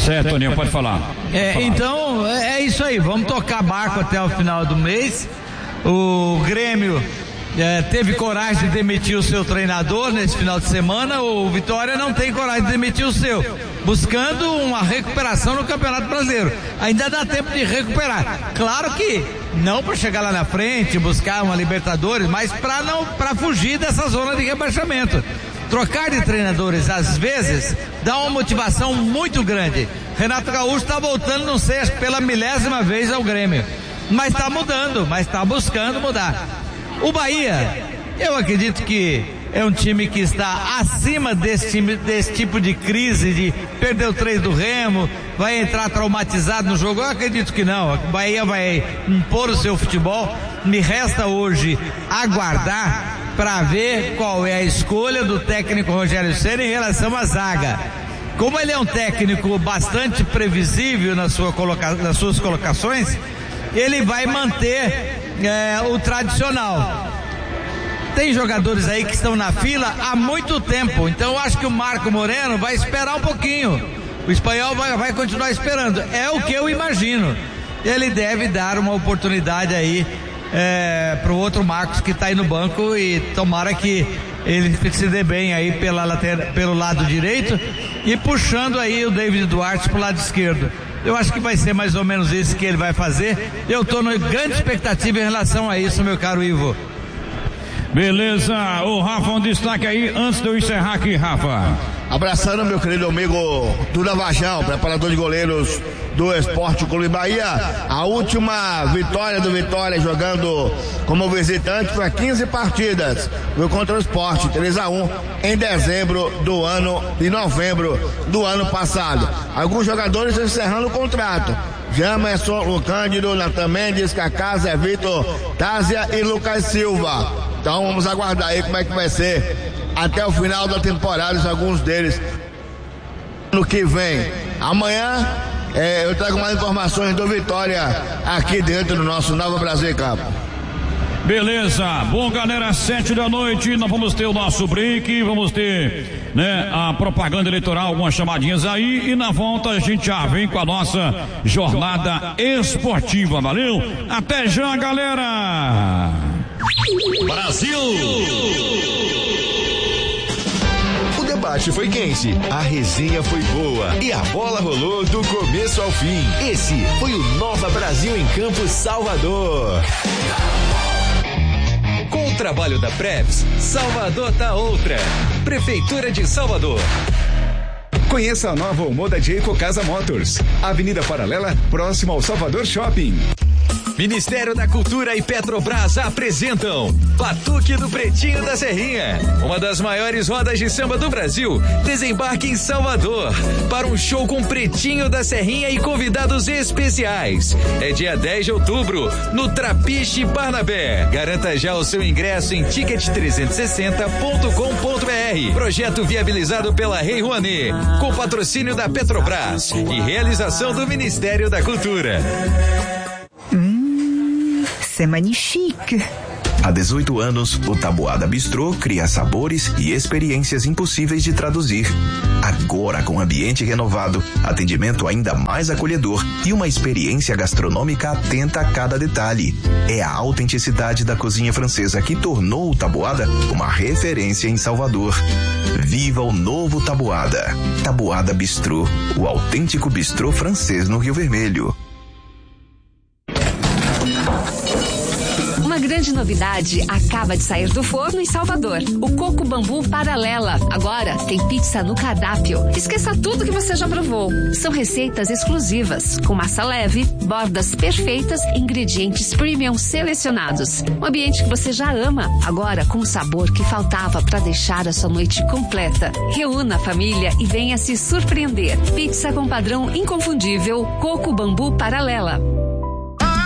Certo, Toninho, pode falar. Então, é isso aí, vamos tocar barco até o final do mês. O Grêmio teve coragem de demitir o seu treinador nesse final de semana, o Vitória não tem coragem de demitir o seu, buscando uma recuperação no Campeonato Brasileiro. Ainda dá tempo de recuperar, claro que não para chegar lá na frente, buscar uma Libertadores, mas para fugir dessa zona de rebaixamento. Trocar de treinadores às vezes dá uma motivação muito grande. Renato Gaúcho está voltando, não sei, pela 1000ª vez ao Grêmio, mas está mudando, mas está buscando mudar. O Bahia, eu acredito que é um time que está acima desse tipo de crise, de perder o 3 do Remo, vai entrar traumatizado no jogo. Eu acredito que não, o Bahia vai impor o seu futebol. Me resta hoje aguardar para ver qual é a escolha do técnico Rogério Ceni em relação à zaga. Como ele é um técnico bastante previsível nas suas colocações, ele vai manter o tradicional. Tem jogadores aí que estão na fila há muito tempo, então eu acho que o Marco Moreno vai esperar um pouquinho. O espanhol vai continuar esperando, é o que eu imagino. Ele deve dar uma oportunidade aí pro outro Marcos que está aí no banco, e tomara que ele se dê bem aí pelo lado direito e puxando aí o David Duarte pro lado esquerdo. Eu acho que vai ser mais ou menos isso que ele vai fazer. Eu estou na grande expectativa em relação a isso, meu caro Ivo. Beleza, o Rafa, um destaque aí antes de eu encerrar aqui, Rafa. Abraçando meu querido amigo Duda Vajão, preparador de goleiros do Esporte Clube Bahia. A última vitória do Vitória jogando como visitante foi 15 partidas. Foi contra o Sport, 3-1 em de novembro do ano passado. Alguns jogadores estão encerrando o contrato. Jamerson, Lucândido, Natan Mendes, Kaká, Zé Vitor, Tásia e Lucas Silva. Então vamos aguardar aí como é que vai ser até o final da temporada, alguns deles no que vem. Amanhã eu trago mais informações do Vitória aqui dentro do nosso Nova Brasil Campo. Beleza, bom galera, 7 da noite, nós vamos ter o nosso break, vamos ter, a propaganda eleitoral, algumas chamadinhas aí, e na volta a gente já vem com a nossa jornada esportiva, valeu? Até já, galera! Brasil! O debate foi quente, a resenha foi boa e a bola rolou do começo ao fim. Esse foi o Nova Brasil em Campo Salvador. Com o trabalho da Preps, Salvador tá outra. Prefeitura de Salvador. Conheça a nova Omoda de Ecocasa Motors, Avenida Paralela, próximo ao Salvador Shopping. Ministério da Cultura e Petrobras apresentam Batuque do Pretinho da Serrinha. Uma das maiores rodas de samba do Brasil desembarque em Salvador para um show com Pretinho da Serrinha e convidados especiais. É dia 10 de outubro no Trapiche Barnabé. Garanta já o seu ingresso em ticket360.com.br. Projeto viabilizado pela Rei Rouanet, com patrocínio da Petrobras e realização do Ministério da Cultura. C'est magnifique. Há 18 anos, o Taboada Bistrô cria sabores e experiências impossíveis de traduzir. Agora, com ambiente renovado, atendimento ainda mais acolhedor e uma experiência gastronômica atenta a cada detalhe. É a autenticidade da cozinha francesa que tornou o Taboada uma referência em Salvador. Viva o novo Taboada. Taboada Bistrô, o autêntico bistrô francês no Rio Vermelho. Uma grande novidade acaba de sair do forno em Salvador. O Coco Bambu Paralela. Agora tem pizza no cardápio. Esqueça tudo que você já provou. São receitas exclusivas, com massa leve, bordas perfeitas, ingredientes premium selecionados. Um ambiente que você já ama, agora com o sabor que faltava para deixar a sua noite completa. Reúna a família e venha se surpreender. Pizza com padrão inconfundível, Coco Bambu Paralela.